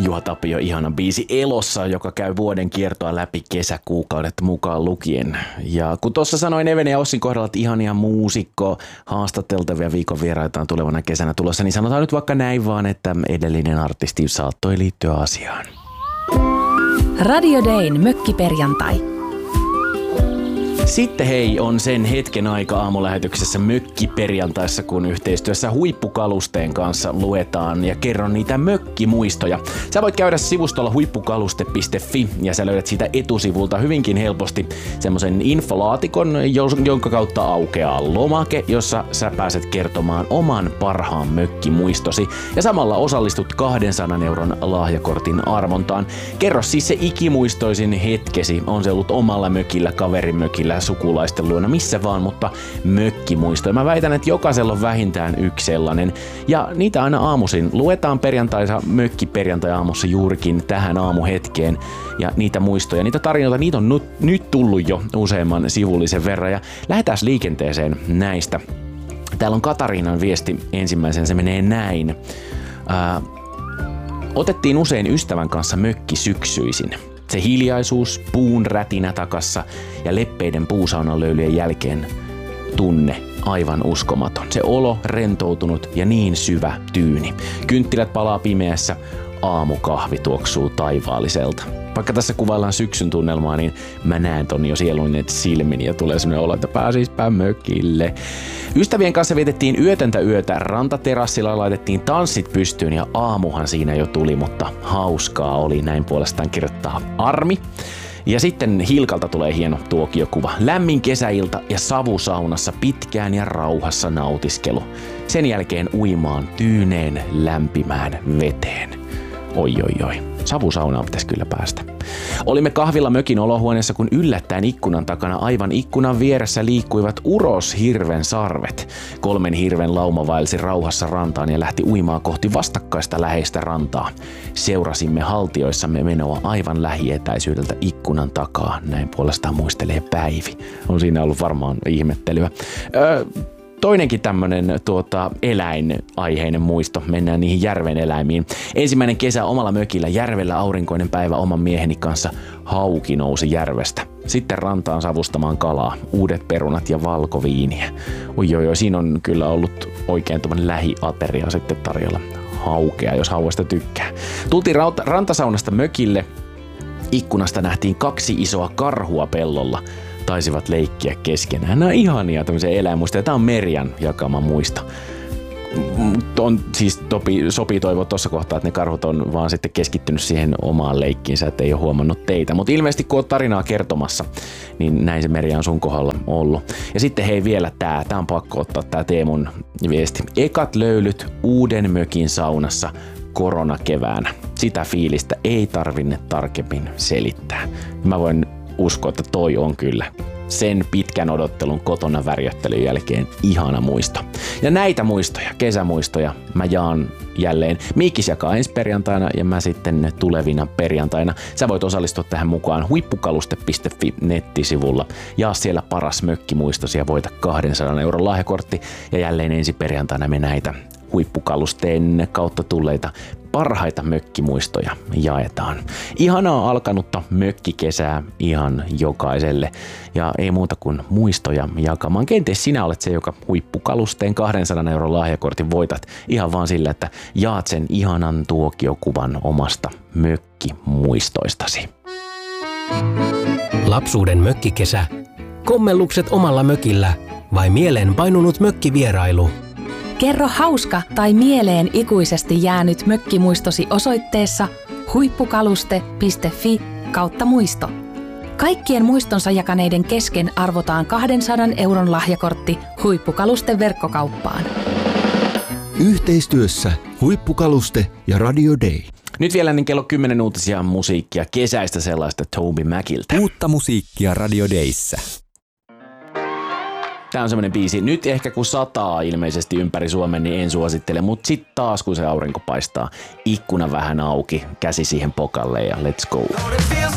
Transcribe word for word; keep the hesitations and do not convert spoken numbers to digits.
Juha Tapio, ihana biisi Elossa, joka käy vuoden kiertoa läpi kesäkuukaudet mukaan lukien. Ja kun tuossa sanoin Even ja Ossin kohdalla, että ihania muusikko, haastateltavia viikon vieraita on tulevana kesänä tulossa, niin sanotaan nyt vaikka näin vaan, että edellinen artisti saattoi liittyä asiaan. Radio Dayn mökkiperjantai. Sitten hei, on sen hetken aika aamulähetyksessä mökkiperjantaissa, kun yhteistyössä Huippukalusteen kanssa luetaan ja kerron niitä mökkimuistoja. Sä voit käydä sivustolla huippukaluste piste fi ja sä löydät siitä etusivulta hyvinkin helposti semmoisen infolaatikon, jonka kautta aukeaa lomake, jossa sä pääset kertomaan oman parhaan mökkimuistosi ja samalla osallistut kahdensadan euron lahjakortin arvontaan. Kerro siis se ikimuistoisin hetkesi, on se ollut omalla mökillä, kaverimökillä, sukulaisten luona, missä vaan, mutta mökkimuistoja. Mä väitän, että jokaisella on vähintään yksi sellainen. Ja niitä aina aamuisin luetaan perjantaisa mökkiperjantai aamussa juurikin tähän aamuhetkeen. Ja niitä muistoja, niitä tarinoita, niitä on nyt, nyt tullut jo useamman sivullisen verran. Ja lähdetään liikenteeseen näistä. Täällä on Katariinan viesti ensimmäisen, se menee näin. Ää, otettiin usein ystävän kanssa mökki syksyisin. Se hiljaisuus, puun rätinä takassa ja leppeiden puusaunalöylyjen jälkeen tunne aivan uskomaton. Se olo rentoutunut ja niin syvä tyyni. Kynttilät palaa pimeässä, aamukahvi tuoksuu taivaalliselta. Vaikka tässä kuvaillaan syksyn tunnelmaa, niin mä näen ton jo sieluneet silmin ja tulee semmoinen olo, että pääsispä mökille. Ystävien kanssa vietettiin yötöntä yötä, rantaterassilla laitettiin tanssit pystyyn ja aamuhan siinä jo tuli, mutta hauskaa oli, näin puolestaan kirjoittaa Armi. Ja sitten Hilkalta tulee hieno tuokiokuva. Lämmin kesäilta ja savusaunassa pitkään ja rauhassa nautiskelu. Sen jälkeen uimaan tyyneen lämpimään veteen. Oi oi oi. Savusaunaan pitäisi kyllä päästä. Olimme kahvilla mökin olohuoneessa, kun yllättäen ikkunan takana aivan ikkunan vieressä liikkuivat uroshirven sarvet. Kolmen hirven lauma vaelsi rauhassa rantaan ja lähti uimaan kohti vastakkaista läheistä rantaa. Seurasimme haltioissamme menoa aivan lähietäisyydeltä ikkunan takaa. Näin puolestaan muistelee Päivi. On siinä ollut varmaan ihmettelyä. Öö, Toinenkin tämmönen tuota, eläinaiheinen muisto. Mennään niihin järven eläimiin. Ensimmäinen kesä omalla mökillä, järvellä aurinkoinen päivä oman mieheni kanssa. Hauki nousi järvestä. Sitten rantaan savustamaan kalaa, uudet perunat ja valkoviiniä. Oi oi oi, siinä on kyllä ollut oikein tämmönen lähiateria sitten tarjolla. Haukea, jos hauesta tykkää. Tultiin rantasaunasta mökille. Ikkunasta nähtiin kaksi isoa karhua pellolla. Taisivat leikkiä keskenään. Nämä on ihania tämmöisiä eläinmuistoja. Tämä on Merjan jakama muisto. On, siis topi, sopii toivoa tuossa kohtaa, että ne karhut on vaan sitten keskittynyt siihen omaan leikkiinsä, että ei ole huomannut teitä. Mutta ilmeisesti kun oot tarinaa kertomassa, niin näin se Merja on sun kohdalla ollut. Ja sitten hei vielä tää. Tää on pakko ottaa tää Teemun viesti. Ekat löylyt uuden mökin saunassa koronakeväänä. Sitä fiilistä ei tarvinne tarkemmin selittää. Mä voin usko, että toi on kyllä sen pitkän odottelun kotona värjöttelyn jälkeen ihana muisto. Ja näitä muistoja, kesämuistoja, mä jaan jälleen. Miikis jakaa ensi perjantaina ja mä sitten tulevina perjantaina. Sä voit osallistua tähän mukaan huippukaluste piste fi nettisivulla. Jaa siellä paras mökkimuistosi ja voita kahdensadan euron lahjakortti. Ja jälleen ensi perjantaina me näitä huippukalusteen kautta tulleita parhaita mökkimuistoja jaetaan. Ihanaa alkanutta mökkikesää ihan jokaiselle. Ja ei muuta kuin muistoja jakamaan. Kenties sinä olet se, joka huippukalusteen kahdensadan euron lahjakortin voitat ihan vaan sillä, että jaat sen ihanan tuokiokuvan omasta mökkimuistoistasi. Lapsuuden mökkikesä. Kommellukset omalla mökillä vai mieleen painunut mökkivierailu? Kerro hauska tai mieleen ikuisesti jäänyt mökkimuistosi osoitteessa huippukaluste piste fi kautta muisto. Kaikkien muistonsa jakaneiden kesken arvotaan kahdensadan euron lahjakortti Huippukalusten verkkokauppaan. Yhteistyössä Huippukaluste ja Radio Day. Nyt vielä niin kello kymmenen uutisia musiikkia, kesäistä sellaista Toby Maciltä. Uutta musiikkia Radio Dayssä. Tää on semmonen biisi. Nyt ehkä kun sataa ilmeisesti ympäri Suomen, niin en suosittele, mutta sit taas kun se aurinko paistaa, ikkuna vähän auki, käsi siihen pokalle ja let's go.